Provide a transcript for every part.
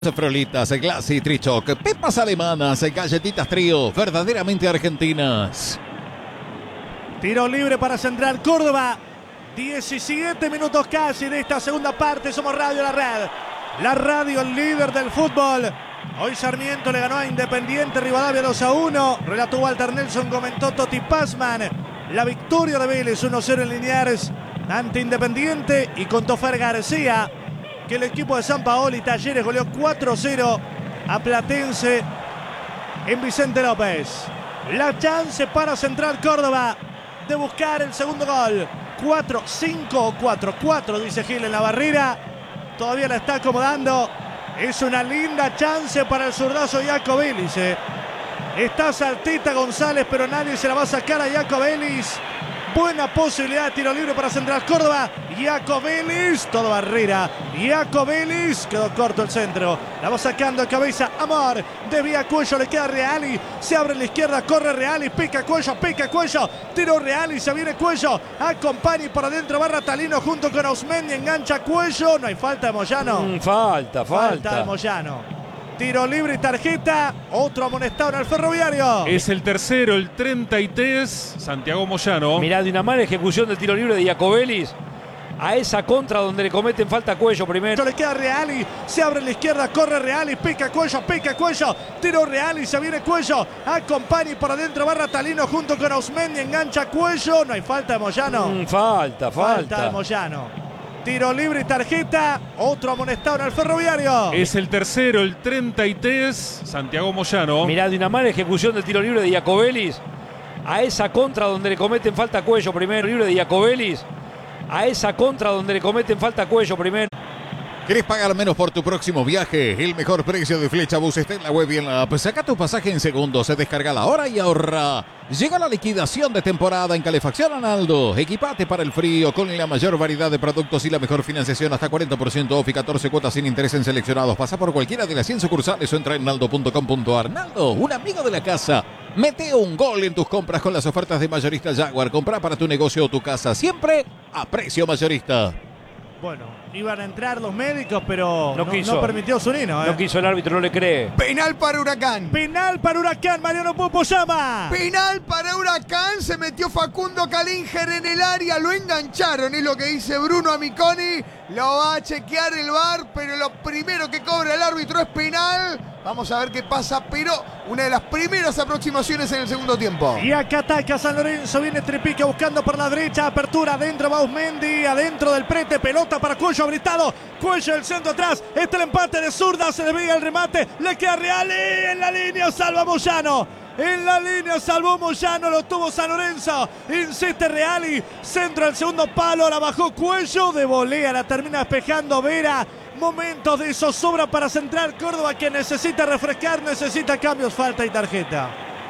Frolitas, Glassy, Trichoc, pepas alemanas, galletitas Trío, verdaderamente argentinas. Tiro libre para Central Córdoba. 17 minutos casi de esta segunda parte. Somos Radio La Red. La radio, el líder del fútbol. Hoy Sarmiento le ganó a Independiente Rivadavia 2-1. Relató Walter Nelson, comentó Toti Pazman. La victoria de Vélez 1-0 en Liniers ante Independiente. Y contó Fer García que el equipo de San Paoli Talleres goleó 4-0 a Platense en Vicente López. La chance para Central Córdoba de buscar el segundo gol. 4-5 o 4-4, dice Gil en la barrera. Todavía la está acomodando. Es una linda chance para el zurdazo Jaco Vélez. Está Saltita González, pero nadie se la va a sacar a Jaco Vélez. Buena posibilidad de tiro libre para Central Córdoba. Jaco Vélez, todo barrera. Jaco Vélez, quedó corto el centro. La va sacando de cabeza Amor. Desvía Cuello, le queda Reali. Se abre en la izquierda, corre Reali. Pica Cuello. Tiro Reali, se viene Cuello. Acompaña y por adentro va Ratalino junto con Osmendi. Engancha Cuello. No hay falta de Moyano. Falta de Moyano. Tiro libre y tarjeta. Otro amonestado en el Ferroviario. Es el tercero, el 33, Santiago Moyano. Mirá, de una mala ejecución del tiro libre de Jaco Vélez a esa contra donde le cometen falta a Cuello primero. Le queda Reali, se abre en la izquierda, corre Reali, pica Cuello. Tiro Reali, se viene Cuello. Acompaña y por adentro va Ratalino junto con Osmendi. Engancha Cuello. No hay falta de Moyano. Falta de Moyano. Tiro libre y tarjeta. Otro amonestado en el Ferroviario. Es el tercero, el 33, Santiago Moyano. Mirá, de una mala ejecución del tiro libre de Jaco Vélez a esa contra donde le cometen falta a Cuello primero. Libre de Jaco Vélez a esa contra donde le cometen falta a Cuello primero. ¿Querés pagar menos por tu próximo viaje? El mejor precio de Flechabús está en la web y en la app. Saca tu pasaje en segundos, se descarga la hora y ahorra. Llega la liquidación de temporada en Calefacción Analdo. Equipate para el frío con la mayor variedad de productos y la mejor financiación. Hasta 40% off y 14 cuotas sin interés en seleccionados. Pasa por cualquiera de las 100 sucursales o entra en naldo.com.ar. Naldo, un amigo de la casa. Mete un gol en tus compras con las ofertas de Mayorista Jaguar. Comprá para tu negocio o tu casa, siempre a precio mayorista. Bueno, iban a entrar los médicos, pero no permitió Zunino. No quiso el árbitro, no le cree. Penal para Huracán. Penal para Huracán, Mariano Pupo llama. Penal para Huracán, se metió Facundo Calinger en el área, lo engancharon, es lo que dice Bruno Amiconi. Lo va a chequear el VAR, pero lo primero que cobra el árbitro es penal. Vamos a ver qué pasa, pero una de las primeras aproximaciones en el segundo tiempo. Y acá ataca San Lorenzo, viene Tripique buscando por la derecha, apertura, adentro va Osmendi, adentro del prete, pelota para Cuello habilitado, Cuello el centro atrás, está el empate de zurda, se desvía el remate, le queda Reali, en la línea salva Moyano. En la línea salvó Moyano, lo tuvo San Lorenzo. Insiste Reali, centro al segundo palo, la bajó Cuello, de volea, la termina despejando Vera. Momentos de zozobra para Central Córdoba que necesita refrescar, necesita cambios, falta y tarjeta.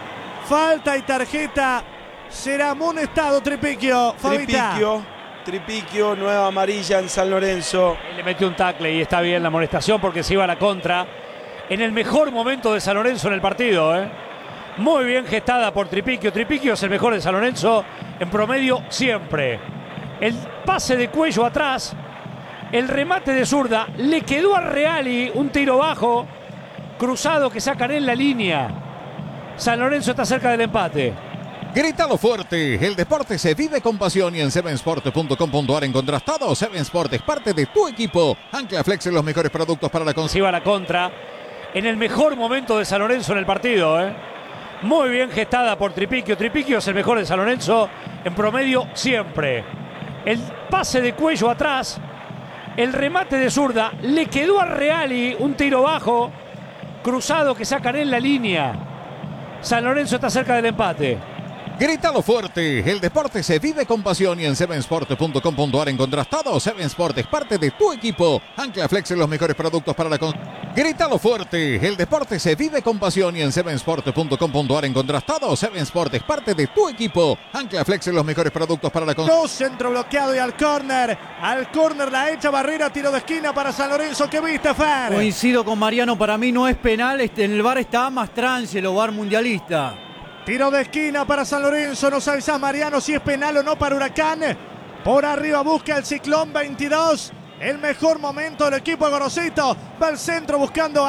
Será amonestado Tripiquio. Tripiquio, nueva amarilla en San Lorenzo. Él le metió un tackle y está bien la amonestación porque se iba a la contra. En el mejor momento de San Lorenzo en el partido, Muy bien gestada por Tripiquio. Tripiquio es el mejor de San Lorenzo en promedio siempre. El pase de Cuello atrás. El remate de zurda, le quedó a Reali un tiro bajo, cruzado que sacan en la línea. San Lorenzo está cerca del empate. Grítalo fuerte, el deporte se vive con pasión y en sevensport.com.ar encontrás todo. Seven Sport es parte de tu equipo. Ancla Flex en los mejores productos para la se iba a la contra. En el mejor momento de San Lorenzo en el partido, Muy bien gestada por Tripiquio. Tripiquio es el mejor de San Lorenzo en promedio siempre. El pase de Cuello atrás. El remate de zurda, le quedó a Reali un tiro bajo, cruzado que sacan en la línea. San Lorenzo está cerca del empate. Grítalo fuerte, el deporte se vive con pasión y en sevensport.com.ar encontrás todo. Seven Sport es parte de tu equipo. Ancla Flex en los mejores productos para la Grítalo fuerte, el deporte se vive con pasión y en sevensport.com.ar encontrás todo. Seven Sport es parte de tu equipo. Ancla Flex en los mejores productos para la Centro bloqueado y al córner la hecha barrera, tiro de esquina para San Lorenzo. ¿Qué viste, Fer? Coincido con Mariano, para mí no es penal, en el VAR está más trance, el VAR mundialista. Tiro de esquina para San Lorenzo, nos avisás Mariano si es penal o no para Huracán. Por arriba busca el Ciclón 22. el mejor momento del equipo de Gorosito. Va al centro buscando